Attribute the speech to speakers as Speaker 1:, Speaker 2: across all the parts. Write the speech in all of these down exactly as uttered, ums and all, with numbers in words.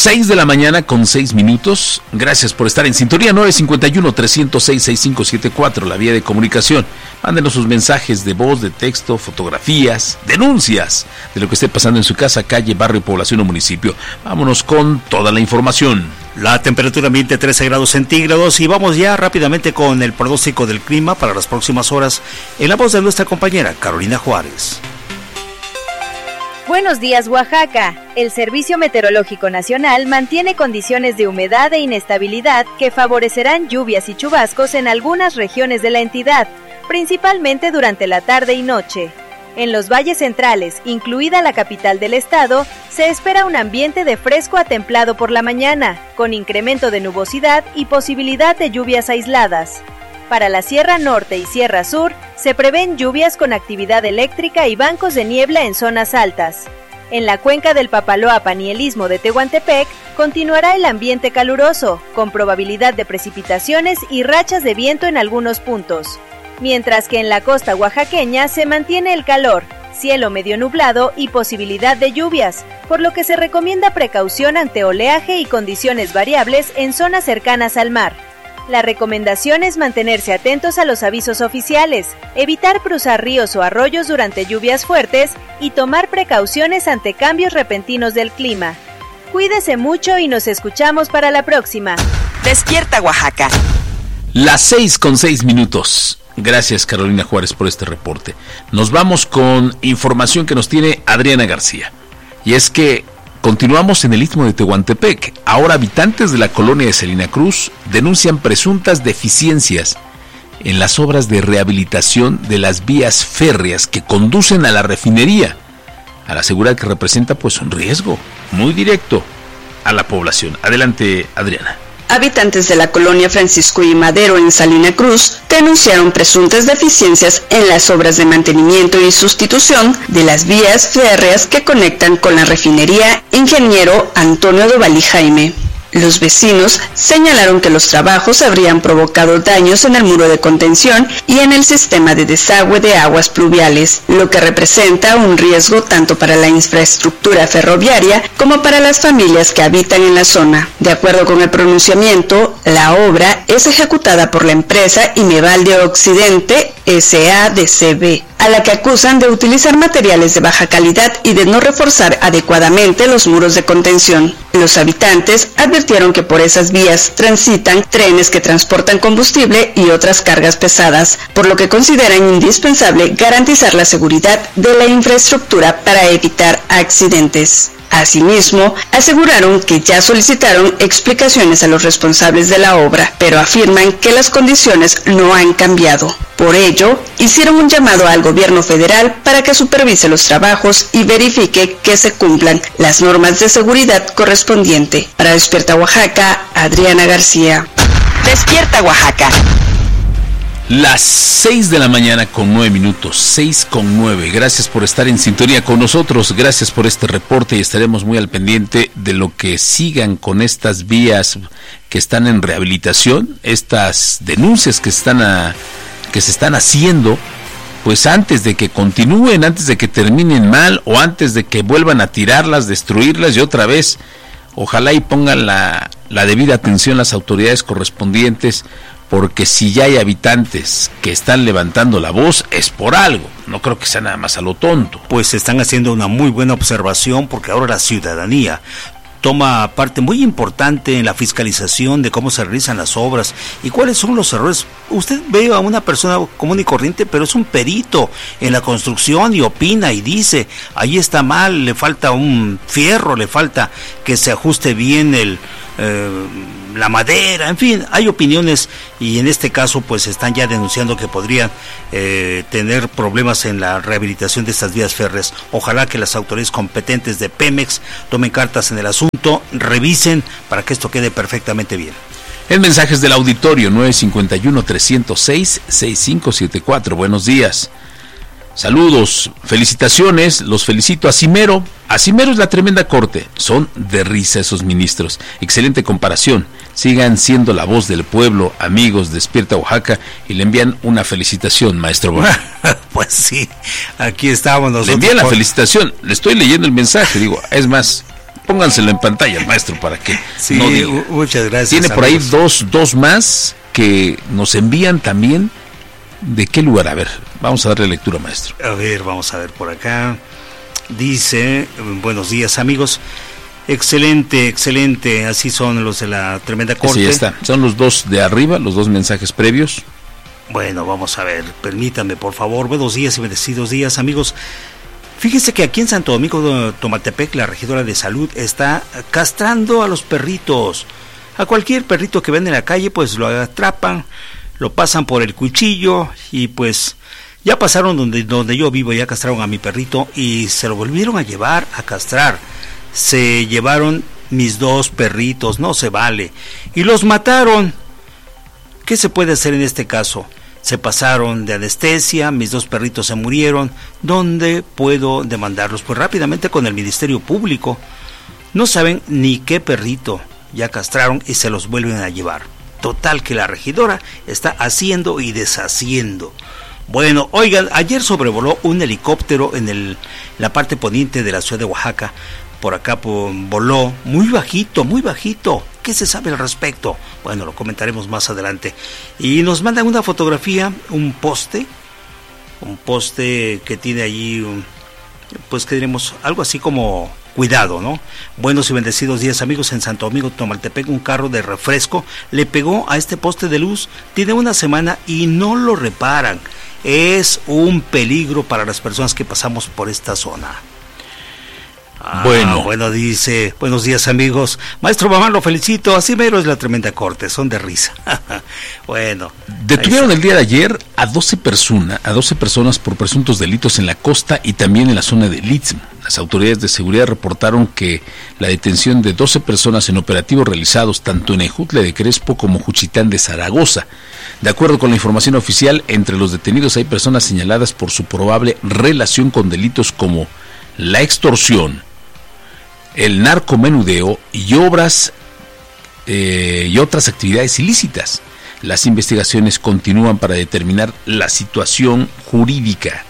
Speaker 1: seis de la mañana con seis minutos. Gracias por estar en sintonía. Nueve cinco uno, tres cero seis, seis cinco siete cuatro, la vía de comunicación. Mándenos sus mensajes de voz, de texto, fotografías, denuncias de lo que esté pasando en su casa, calle, barrio, población o municipio. Vámonos con toda la información.
Speaker 2: La temperatura ambiente trece grados centígrados y vamos ya rápidamente con el pronóstico del clima para las próximas horas en la voz de nuestra compañera Carolina Juárez.
Speaker 3: Buenos días, Oaxaca. El Servicio Meteorológico Nacional mantiene condiciones de humedad e inestabilidad que favorecerán lluvias y chubascos en algunas regiones de la entidad, principalmente durante la tarde y noche. En los valles centrales, incluida la capital del estado, se espera un ambiente de fresco a templado por la mañana, con incremento de nubosidad y posibilidad de lluvias aisladas. Para la Sierra Norte y Sierra Sur, se prevén lluvias con actividad eléctrica y bancos de niebla en zonas altas. En la cuenca del Papaloapan y el istmo de Tehuantepec, continuará el ambiente caluroso, con probabilidad de precipitaciones y rachas de viento en algunos puntos. Mientras que en la costa oaxaqueña se mantiene el calor, cielo medio nublado y posibilidad de lluvias, por lo que se recomienda precaución ante oleaje y condiciones variables en zonas cercanas al mar. La recomendación es mantenerse atentos a los avisos oficiales, evitar cruzar ríos o arroyos durante lluvias fuertes y tomar precauciones ante cambios repentinos del clima. Cuídese mucho y nos escuchamos para la próxima.
Speaker 4: Despierta, Oaxaca.
Speaker 1: Las seis con seis minutos. Gracias, Carolina Juárez, por este reporte. Nos vamos con información que nos tiene Adriana García. Y es que continuamos en el istmo de Tehuantepec. Ahora habitantes de la colonia de Salina Cruz denuncian presuntas deficiencias en las obras de rehabilitación de las vías férreas que conducen a la refinería, al asegurar que representa pues un riesgo muy directo a la población. Adelante, Adriana.
Speaker 5: Habitantes de la colonia Francisco y Madero en Salina Cruz denunciaron presuntas deficiencias en las obras de mantenimiento y sustitución de las vías férreas que conectan con la refinería Ingeniero Antonio Doval y Jaime. Los vecinos señalaron que los trabajos habrían provocado daños en el muro de contención y en el sistema de desagüe de aguas pluviales, lo que representa un riesgo tanto para la infraestructura ferroviaria como para las familias que habitan en la zona. De acuerdo con el pronunciamiento, la obra es ejecutada por la empresa Imeval de Occidente S A D C B, a la que acusan de utilizar materiales de baja calidad y de no reforzar adecuadamente los muros de contención. Los habitantes advirtieron que por esas vías transitan trenes que transportan combustible y otras cargas pesadas, por lo que consideran indispensable garantizar la seguridad de la infraestructura para evitar accidentes. Asimismo, aseguraron que ya solicitaron explicaciones a los responsables de la obra, pero afirman que las condiciones no han cambiado. Por ello, hicieron un llamado al gobierno federal para que supervise los trabajos y verifique que se cumplan las normas de seguridad correspondiente. Para Despierta Oaxaca, Adriana García.
Speaker 4: Despierta, Oaxaca.
Speaker 1: Las seis de la mañana con nueve minutos, seis con nueve. Gracias por estar en sintonía con nosotros, gracias por este reporte y estaremos muy al pendiente de lo que sigan con estas vías que están en rehabilitación, estas denuncias que están a, que se están haciendo, pues antes de que continúen, antes de que terminen mal o antes de que vuelvan a tirarlas, destruirlas y otra vez. Ojalá y pongan la, la debida atención las autoridades correspondientes, porque si ya hay habitantes que están levantando la voz, es por algo. No creo que sea nada más a lo tonto.
Speaker 2: Pues están haciendo una muy buena observación, porque ahora la ciudadanía toma parte muy importante en la fiscalización de cómo se realizan las obras y cuáles son los errores. Usted ve a una persona común y corriente, pero es un perito en la construcción y opina y dice, ahí está mal, le falta un fierro, le falta que se ajuste bien el... Eh, la madera, en fin, hay opiniones y en este caso pues están ya denunciando que podrían eh, tener problemas en la rehabilitación de estas vías férreas. Ojalá que las autoridades competentes de Pemex tomen cartas en el asunto, revisen para que esto quede perfectamente bien.
Speaker 1: En mensajes del auditorio nueve cinco uno, tres cero seis, seis cinco siete cuatro. Buenos días. Saludos, felicitaciones, los felicito a Cimero. A Cimero es la tremenda corte, son de risa esos ministros. Excelente comparación, sigan siendo la voz del pueblo, amigos, Despierta Oaxaca, y le envían una felicitación, maestro Borja.
Speaker 2: Pues sí, aquí estamos nosotros.
Speaker 1: Le envían la felicitación, le estoy leyendo el mensaje, digo, es más, pónganselo en pantalla al maestro para que
Speaker 2: sí,
Speaker 1: no diga.
Speaker 2: Muchas gracias.
Speaker 1: Tiene por ahí
Speaker 2: amigos.
Speaker 1: dos, dos más que nos envían también. ¿De qué lugar? A ver, vamos a darle lectura, maestro.
Speaker 2: A ver, vamos a ver por acá. Dice, buenos días amigos. Excelente, excelente. Así son los de la tremenda corte.
Speaker 1: Sí, ya está. Son los dos de arriba, los dos mensajes previos.
Speaker 2: Bueno, vamos a ver. Permítanme, por favor. Buenos días y bendecidos días, amigos. Fíjese que aquí en Santo Domingo, Tomatepec, la regidora de salud está castrando a los perritos. A cualquier perrito que ven en la calle, pues lo atrapan, lo pasan por el cuchillo y pues ya pasaron donde, donde yo vivo, ya castraron a mi perrito y se lo volvieron a llevar a castrar. Se llevaron mis dos perritos, no se vale. Y los mataron. ¿Qué se puede hacer en este caso? Se pasaron de anestesia, mis dos perritos se murieron. ¿Dónde puedo demandarlos? Pues rápidamente con el Ministerio Público. No saben ni qué perrito ya castraron y se los vuelven a llevar. Total que la regidora está haciendo y deshaciendo. Bueno, oigan, ayer sobrevoló un helicóptero en el, la parte poniente de la ciudad de Oaxaca. Por acá por, voló muy bajito, muy bajito. ¿Qué se sabe al respecto? Bueno, lo comentaremos más adelante. Y nos mandan una fotografía, un poste, un poste que tiene allí, un, pues que diremos, algo así como cuidado, ¿no? Buenos y bendecidos días, amigos. En Santo Domingo, Tomaltepec, un carro de refresco le pegó a este poste de luz. Tiene una semana y no lo reparan. Es un peligro para las personas que pasamos por esta zona. Ah, bueno, bueno, dice, buenos días amigos, maestro Mamán, lo felicito, así mero es la tremenda corte, son de risa. Bueno.
Speaker 1: Detuvieron el día de ayer a doce personas, a doce personas por presuntos delitos en la costa y también en la zona del Istmo. Las autoridades de seguridad reportaron que la detención de doce personas en operativos realizados tanto en Ejutla de Crespo como Juchitán de Zaragoza. De acuerdo con la información oficial, entre los detenidos hay personas señaladas por su probable relación con delitos como la extorsión, el narcomenudeo y obras eh, y otras actividades ilícitas. Las investigaciones continúan para determinar la situación jurídica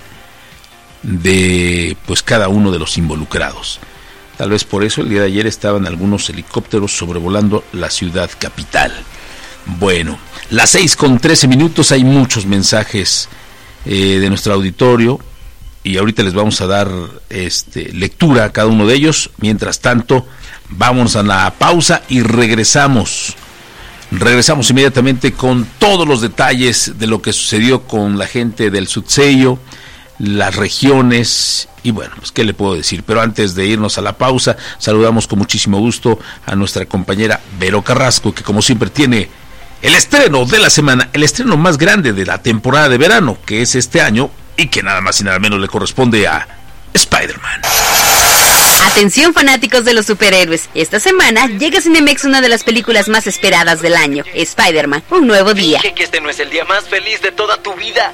Speaker 1: de pues cada uno de los involucrados. Tal vez por eso el día de ayer estaban algunos helicópteros sobrevolando la ciudad capital. Bueno, las seis con trece minutos, hay muchos mensajes eh, de nuestro auditorio. Y ahorita les vamos a dar este, lectura a cada uno de ellos. Mientras tanto, vamos a la pausa y regresamos. Regresamos inmediatamente con todos los detalles de lo que sucedió con la gente del Sutseyo, las regiones y bueno, pues qué le puedo decir. Pero antes de irnos a la pausa, saludamos con muchísimo gusto a nuestra compañera Vero Carrasco, que como siempre tiene el estreno de la semana, el estreno más grande de la temporada de verano, que es este año, y que nada más y nada menos le corresponde a Spider-Man.
Speaker 3: Atención fanáticos de los superhéroes, esta semana llega a Cinemex una de las películas más esperadas del año, Spider-Man, un nuevo día.
Speaker 4: Dije que este no es el día más feliz de toda tu vida.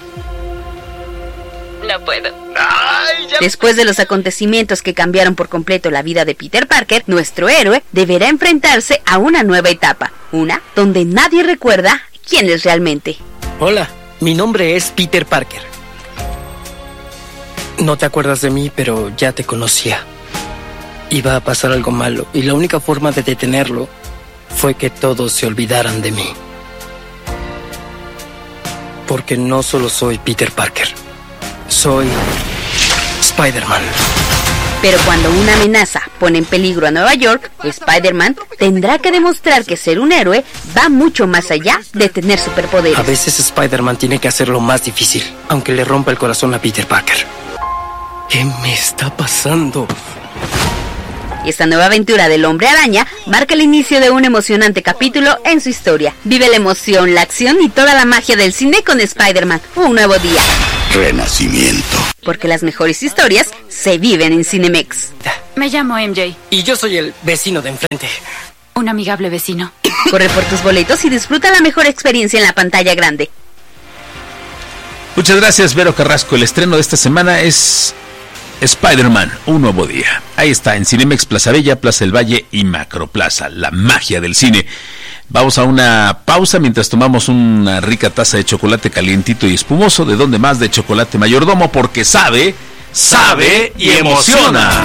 Speaker 4: No puedo. Ay, ya...
Speaker 3: Después de los acontecimientos que cambiaron por completo la vida de Peter Parker, nuestro héroe deberá enfrentarse a una nueva etapa, una donde nadie recuerda quién es realmente.
Speaker 6: Hola, mi nombre es Peter Parker. No te acuerdas de mí, pero ya te conocía. Iba a pasar algo malo, y la única forma de detenerlo fue que todos se olvidaran de mí. Porque no solo soy Peter Parker, soy Spider-Man.
Speaker 3: Pero cuando una amenaza pone en peligro a Nueva York, Spider-Man tendrá que demostrar que ser un héroe va mucho más allá de tener superpoderes.
Speaker 6: A veces Spider-Man tiene que hacerlo más difícil, aunque le rompa el corazón a Peter Parker. ¿Qué me está pasando?
Speaker 3: Esta nueva aventura del Hombre Araña marca el inicio de un emocionante capítulo en su historia. Vive la emoción, la acción y toda la magia del cine con Spider-Man, un nuevo día.
Speaker 7: Renacimiento.
Speaker 3: Porque las mejores historias se viven en Cinemex.
Speaker 8: Me llamo M J.
Speaker 6: Y yo soy el vecino de enfrente.
Speaker 8: Un amigable vecino.
Speaker 3: Corre por tus boletos y disfruta la mejor experiencia en la pantalla grande.
Speaker 1: Muchas gracias, Vero Carrasco. El estreno de esta semana es Spider-Man, un nuevo día. Ahí está, en Cinemex, Plaza Bella, Plaza del Valle y Macroplaza, la magia del cine. Vamos a una pausa mientras tomamos una rica taza de chocolate calientito y espumoso. ¿De dónde más? De Chocolate Mayordomo, porque sabe, sabe y emociona.